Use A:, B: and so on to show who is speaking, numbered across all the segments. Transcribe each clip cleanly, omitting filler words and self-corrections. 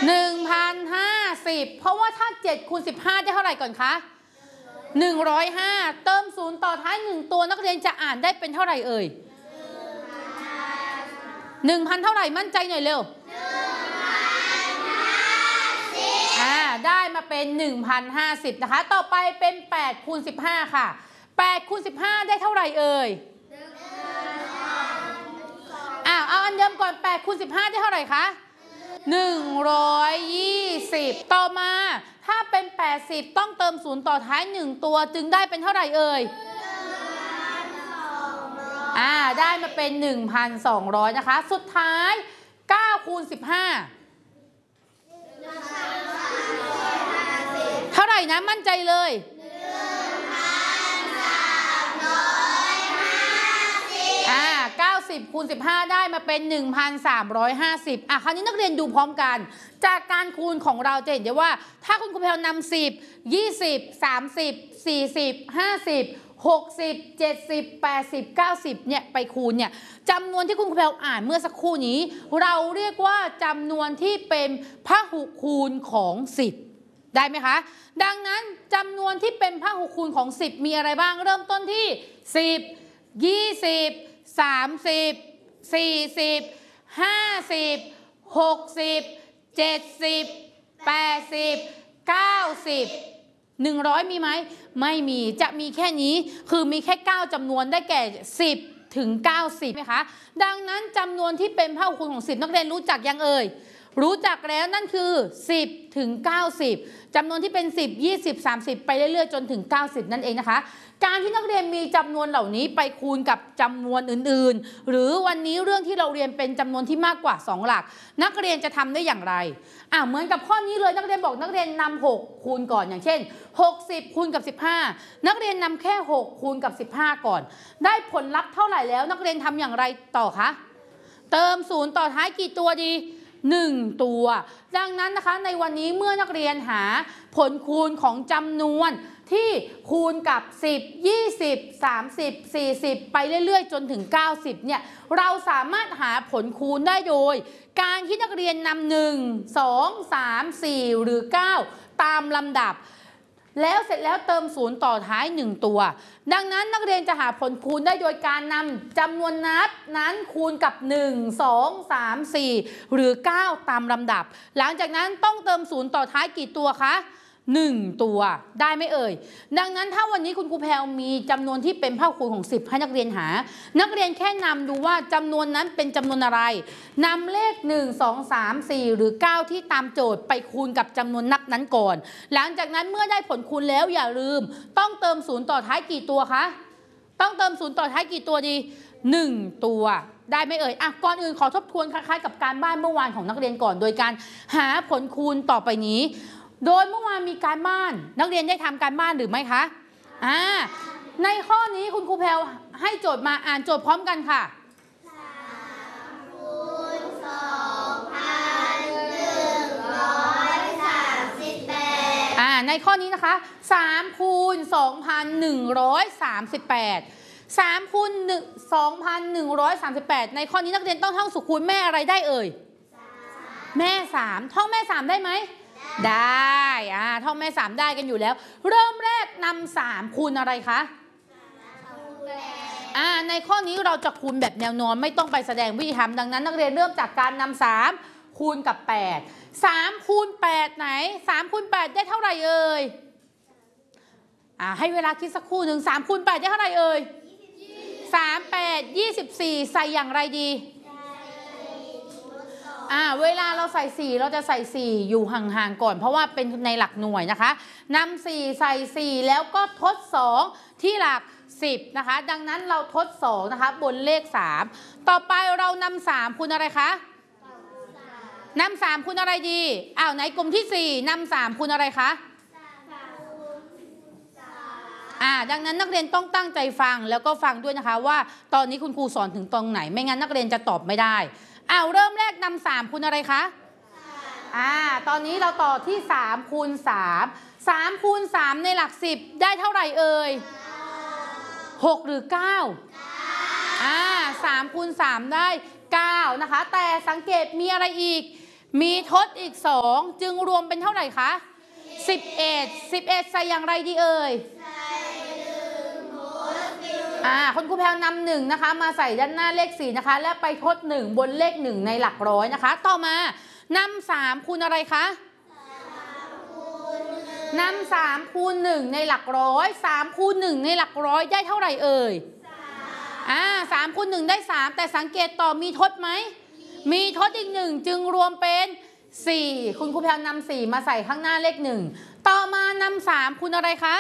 A: 1,050เพราะว่าถ้า7คูณ15ได้เท่าไหร่ก่อนคะ105เติม0ต่อท้าย1ตัวนักเรียนจะอ่านได้เป็นเท่าไหร่เอ่ย1,000เท่าไหร่มั่นใจหน่อยเร็วได้มาเป็น1,050นะคะต่อไปเป็น8คูณ15ค่ะ8คูณ15ได้เท่าไหร่เอ่ยเอาอันเดิมก่อน8คูณ15ได้เท่าไหร่คะ120ต่อมาถ้าเป็น80ต้องเติม0ต่อท้าย1ตัวจึงได้เป็นเท่าไหร่เอ่ยได้มาเป็น 1,200 นะคะสุดท้าย9คูณ15เท่าไหร่นะมั่นใจเลย90คูณ15ได้มาเป็น 1,350คราวนี้นักเรียนดูพร้อมกันจากการคูณของเราจะเห็นได้ว่าถ้าคุณครูแพลวนำ10 20 30 40 50 60 70 80 90เนี่ยไปคูณเนี่ยจำนวนที่คุณครูแพลวอ่านเมื่อสักครู่นี้เราเรียกว่าจำนวนที่เป็นพหุคูณของ10ได้ไหมคะดังนั้นจำนวนที่เป็นพหุคูณของ10มีอะไรบ้างเริ่มต้นที่10 20 30 40 50 60 70 80 90 100มีไหมไม่มีจะมีแค่นี้คือมีแค่9จำนวนได้แก่10ถึง90ไหมคะดังนั้นจำนวนที่เป็นพหุคูณของ10นักเรียนรู้จักยังเอ่ยรู้จักแล้วนั่นคือ10ถึง90จำนวนที่เป็น10 20 30ไปเรื่อยๆจนถึง90นั่นเองนะคะการที่นักเรียนมีจำนวนเหล่านี้ไปคูณกับจำนวนอื่นๆหรือวันนี้เรื่องที่เราเรียนเป็นจำนวนที่มากกว่า2หลักนักเรียนจะทำได้อย่างไรเหมือนกับข้อนี้เลยนักเรียนบอกนักเรียนนำ6คูณก่อนอย่างเช่น60คูณกับ15นักเรียนนำแค่6คูณกับ15ก่อนได้ผลลัพธ์เท่าไหร่แล้วนักเรียนทำอย่างไรต่อคะเติม0ต่อท้ายกี่ตัวดี1ตัวดังนั้นนะคะในวันนี้เมื่อนักเรียนหาผลคูณของจำนวนที่คูณกับ10 20 30 40ไปเรื่อยๆจนถึง90เนี่ยเราสามารถหาผลคูณได้โดยการที่นักเรียนนำ1 2 3 4หรือ9ตามลำดับแล้วเสร็จแล้วเติม0ต่อท้าย1ตัวดังนั้นนักเรียนจะหาผลคูณได้โดยการนำจำนวนนับนั้นคูณกับ1 2 3 4หรือ9ตามลำดับหลังจากนั้นต้องเติม0ต่อท้ายกี่ตัวคะ1ตัวได้ไหมเอ่ยดังนั้นถ้าวันนี้คุณครูแพลวมีจำนวนที่เป็นพหุคูณของ10ให้นักเรียนหานักเรียนแค่นำดูว่าจำนวนนั้นเป็นจำนวนอะไรนำเลข1 2 3 4หรือ9ที่ตามโจทย์ไปคูณกับจำนวนนับนั้นก่อนหลังจากนั้นเมื่อได้ผลคูณแล้วอย่าลืมต้องเติม0ต่อท้ายกี่ตัวคะต้องเติม0ต่อท้ายกี่ตัวดี1ตัวได้ไหมเอ่ยก่อนอื่นขอทบทวนคล้ายๆกับการบ้านเมื่อวานของนักเรียนก่อนโดยการหาผลคูณต่อไปนี้โดยเมื่อวานมีการบ้านนักเรียนได้ทำการบ้านหรือไม่คะในข้อนี้คุณครูแพลวให้โจทย์มาอ่านโจทย์พร้อมกันค่ะ3คูณ2,138ในข้อนี้นะคะ3คูณ2,138 3คูณ2,138ในข้อนี้นักเรียนต้องท่องสูตรคูณแม่อะไรได้เอ่ยแม่3ท่องแม่3ได้ไหมได้ท่องแม่3ได้กันอยู่แล้วเริ่มแรกนำ3คูณอะไรคะในข้อนี้เราจะคูณแบบแนวนอนไม่ต้องไปแสดงวิธีทำดังนั้นนักเรียนเริ่มจากการนำ3คูณกับ8 3คูณ8ไหน3คูณ8ได้เท่าไหร่เอ่ยให้เวลาคิดสักครู่หนึ่ง3คูณ8ได้เท่าไหร่เอ่ย3 8 24ใส่อย่างไรดีเวลาเราใส่4เราจะใส่4อยู่ห่างๆก่อนเพราะว่าเป็นในหลักหน่วยนะคะนำ4ใส่4แล้วก็ทด2ที่หลัก10นะคะดังนั้นเราทด2นะคะบนเลข3ต่อไปเรานำ3คูณอะไรคะนำ3คูณอะไรดีในกลุ่มที่4นำ3คูณอะไรคะดังนั้นนักเรียนต้องตั้งใจฟังแล้วก็ฟังด้วยนะคะว่าตอนนี้คุณครูสอนถึงตรงไหนไม่งั้นนักเรียนจะตอบไม่ได้เริ่มแรกนำ3คูณอะไรคะตอนนี้เราต่อที่3คูณ3 3คูณ3ในหลัก10ได้เท่าไหร่เอ่ย6หรือ9 3คูณ3ได้9นะคะแต่สังเกตมีอะไรอีกมีทดอีก2จึงรวมเป็นเท่าไหร่คะ11ใส่อย่างไรดีเอ่ยคุณครูแพลวนำ1นะคะมาใส่ด้านหน้าเลข4นะคะและไปทด1บนเลข1ในหลักร้อยนะคะต่อมานำ3คูณอะไรคะนำ3คูณ1ในหลักร้อย3คูณ1ในหลักร้อยได้เท่าไหร่เอ่ย3คูณ1ได้3แต่สังเกตต่อมีทดไหมมีทดอีก1จึงรวมเป็น4คุณครูแพลวนำ4มาใส่ข้างหน้าเลข1ต่อมานำ3คูณอะไรคะ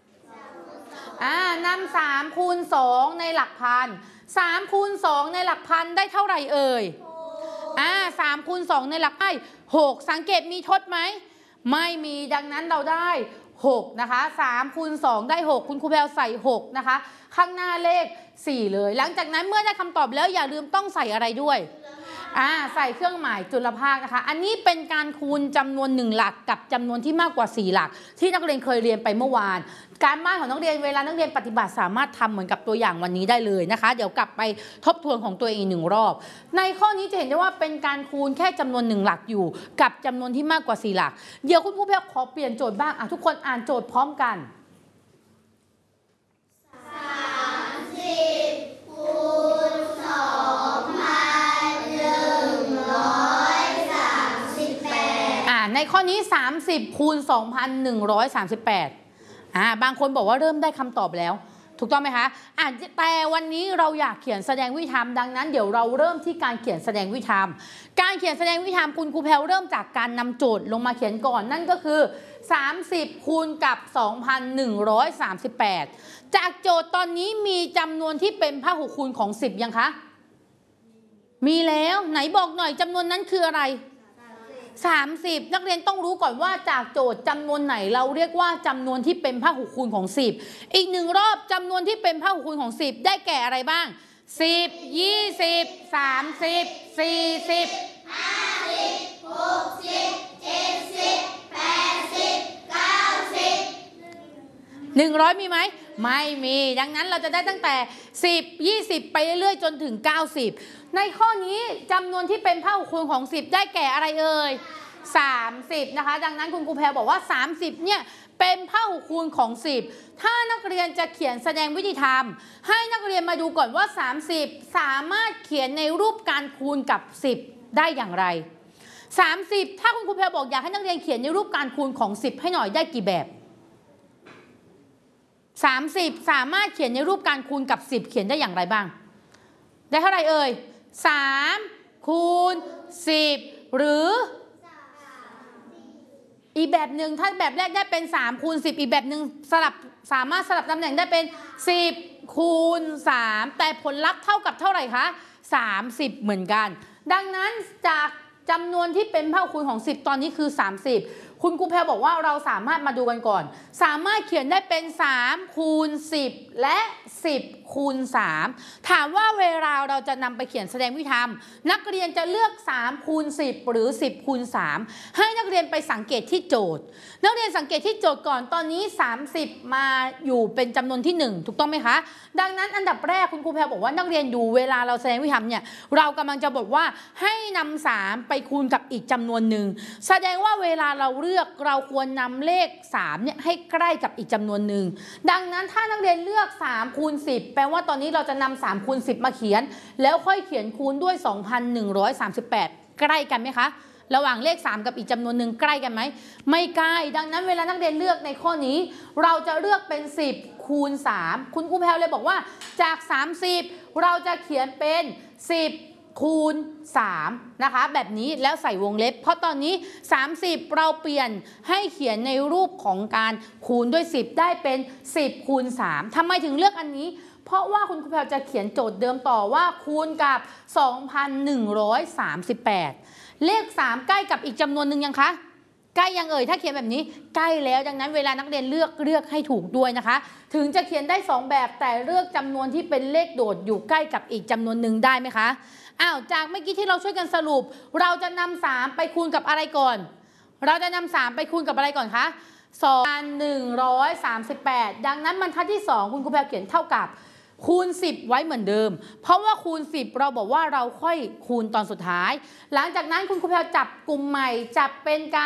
A: นำ3คูณ2ในหลักพัน3คูณ2ในหลักพันได้เท่าไหร่เอ่ย3คูณ2ในหลักได้6สังเกตมีทดไหมไม่มีดังนั้นเราได้6นะคะ3คูณ2ได้6คุณครูแพลวใส่6นะคะข้างหน้าเลข4เลยหลังจากนั้นเมื่อได้คำตอบแล้วอย่าลืมต้องใส่อะไรด้วยใส่เครื่องหมายจุลภาคนะคะอันนี้เป็นการคูณจำนวน1หลักกับจำนวนที่มากกว่า4หลักที่นักเรียนเคยเรียนไปเมื่อวานการบ้านของนักเรียนเวลานักเรียนปฏิบัติสามารถทำเหมือนกับตัวอย่างวันนี้ได้เลยนะคะเดี๋ยวกลับไปทบทวนของตัวเอง1รอบในข้อนี้จะเห็นได้ว่าเป็นการคูณแค่จำนวน1หลักอยู่กับจำนวนที่มากกว่า4หลักเดี๋ยวคุณครูแพลวขอเปลี่ยนโจทย์บ้างทุกคนอ่านโจทย์พร้อมกันในข้อนี้30คูณ 2,138บางคนบอกว่าเริ่มได้คำตอบแล้วถูกต้องไหมคะแต่วันนี้เราอยากเขียนแสดงวิธีทำดังนั้นเดี๋ยวเราเริ่มที่การเขียนแสดงวิธีทำการเขียนแสดงวิธีทำคุณครูแพลวเริ่มจากการนำโจทย์ลงมาเขียนก่อนนั่นก็คือ30คูณกับ 2,138 จากโจทย์ตอนนี้มีจำนวนที่เป็นพหุคูณของ10ยังคะมีแล้วไหนบอกหน่อยจำนวนนั้นคืออะไร30นักเรียนต้องรู้ก่อนว่าจากโจทย์จำนวนไหนเราเรียกว่าจำนวนที่เป็นพหุคูณของ10อีก1รอบจำนวนที่เป็นพหุคูณของ10ได้แก่อะไรบ้าง10 20 30 40 50 60 70 80 90 100มีไหมไม่มีดังนั้นเราจะได้ตั้งแต่10 20ไปเรื่อยๆจนถึง90ในข้อนี้จำนวนที่เป็นพหุคูณของ10ได้แก่อะไรเอ่ย30นะคะดังนั้นคุณครูแพรบอกว่า30เนี่ยเป็นพหุคูณของ10ถ้านักเรียนจะเขียนแสดงวิธีทำให้นักเรียนมาดูก่อนว่า30สามารถเขียนในรูปการคูณกับ10ได้อย่างไร30ถ้าคุณครูแพรบอกอยากให้นักเรียนเขียนในรูปการคูณของ10ให้หน่อยได้กี่แบบ30สามารถเขียนในรูปการคูณกับ10เขียนได้อย่างไรบ้างได้เท่าไหร่เอ่ย3คูณ10หรืออีกแบบหนึ่งถ้าแบบแรกได้เป็น3คูณ10อีกแบบหนึ่งสามารถสลับตำแหน่งได้เป็น10คูณ3แต่ผลลัพธ์เท่ากับเท่าไหร่คะ30เหมือนกันดังนั้นจากจำนวนที่เป็นพหุคูณของ10ตอนนี้คือ30คุณครูแพรบอกว่าเราสามารถมาดูกันก่อนสามารถเขียนได้เป็น3คูณ10และ10คูณ3ถามว่าเวลาเราจะนำไปเขียนแสดงวิธีทำนักเรียนจะเลือก3คูณ10หรือ10คูณ3ให้นักเรียนไปสังเกตที่โจทย์นักเรียนสังเกตที่โจทย์ก่อนตอนนี้30มาอยู่เป็นจำนวนที่1ถูกต้องไหมคะดังนั้นอันดับแรกคุณครูแพรบอกว่านักเรียนดูเวลาเราแสดงวิธีทำเนี่ยเรากำลังจะบอกว่าให้นำ3ไปคูณกับอีกจำนวนหนึ่งแสดงว่าเวลาเราเลือกเราควรนำเลข3เนี่ยให้ใกล้กับอีกจำนวนหนึ่งดังนั้นถ้านักเรียนเลือก3คูณ10แปลว่าตอนนี้เราจะนำ3คูณ10มาเขียนแล้วค่อยเขียนคูณด้วย 2,138 ใกล้กันไหมคะระหว่างเลข3กับอีกจำนวนหนึ่งใกล้กันไหมไม่ใกล้ดังนั้นเวลานักเรียนเลือกในข้อนี้เราจะเลือกเป็น10คูณ3คุณครูแพรวเลยบอกว่าจาก30เราจะเขียนเป็น10คูณ3นะคะแบบนี้แล้วใส่วงเล็บเพราะตอนนี้30เราเปลี่ยนให้เขียนในรูปของการคูณด้วย10ได้เป็น10คูณ3ทำไมถึงเลือกอันนี้เพราะว่าคุณครูแพรวจะเขียนโจทย์เดิมต่อว่าคูณกับ 2,138 เลข3ใกล้กับอีกจำนวนหนึ่งยังคะใกล้ยังเอ่ยถ้าเขียนแบบนี้ใกล้แล้วดังนั้นเวลานักเรียนเลือกให้ถูกด้วยนะคะถึงจะเขียนได้2แบบแต่เลือกจำนวนที่เป็นเลขโดดอยู่ใกล้กับอีกจำนวนหนึ่งได้ไหมคะจากเมื่อกี้ที่เราช่วยกันสรุปเราจะนำ3ไปคูณกับอะไรก่อนเราจะนำ3ไปคูณกับอะไรก่อนคะ2,138ดังนั้นบรรทัดที่2คุณครูแพรเขียนเท่ากับคูณ 10 ไว้เหมือนเดิมเพราะว่าคูณ 10เราบอกว่าเราค่อยคูณตอนสุดท้ายหลังจากนั้นคุณครูแพลวจับกลุ่มใหม่จับเป็นการ